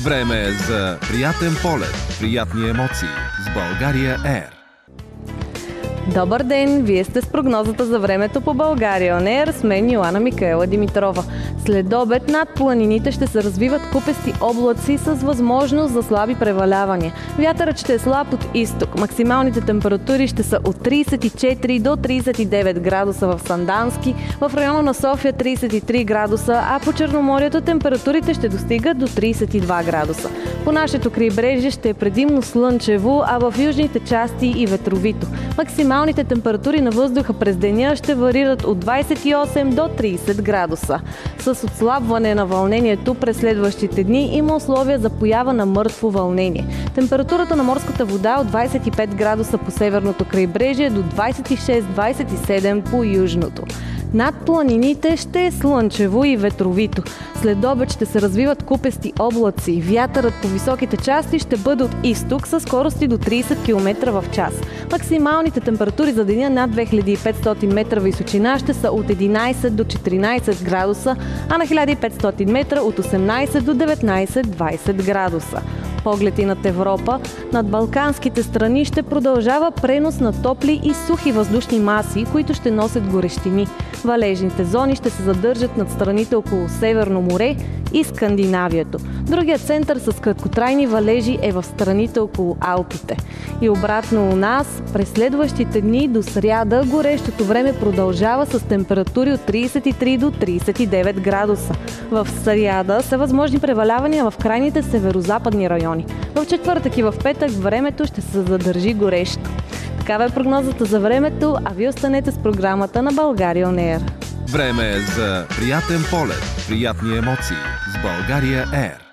Време е за приятен полет, приятни емоции с България Air. Добър ден! Вие сте с прогнозата за времето по България On Air с мен Йоана Микаела Димитрова. След обед над планините ще се развиват купести облаци с възможност за слаби превалявания. Вятърът ще е слаб от изток. Максималните температури ще са от 34 до 39 градуса в Сандански, в района на София 33 градуса, а по Черноморието температурите ще достигат до 32 градуса. По нашето крайбрежие ще е предимно слънчево, а в южните части и ветровито. Максималните температури на въздуха през деня ще варират от 28 до 30 градуса. С отслабване на вълнението през следващите дни има условия за поява на мъртво вълнение. Температурата на морската вода от 25 градуса по северното крайбрежие до 26-27 по южното. Над планините ще е слънчево и ветровито. След обед ще се развиват купести облаци. Вятърът по високите части ще бъде от изток със скорости до 30 км в час. Максималните температури за деня над 2500 метра височина ще са от 11 до 14 градуса, а на 1500 метра от 18 до 19-20 градуса. Поглед и над Европа, над балканските страни ще продължава пренос на топли и сухи въздушни маси, които ще носят горещини. Валежните зони ще се задържат над страните около Северно море и Скандинавието. Другият център с краткотрайни валежи е в страните около Алпите. И обратно у нас, през следващите дни до сряда, горещото време продължава с температури от 33 до 39 градуса. В сряда са възможни превалявания в крайните северо-западни райони. В четвъртък и в петък времето ще се задържи горещо. Такава е прогнозата за времето, а вие останете с програмата на България On Air. Време е за приятен полет, приятни емоции с България Air.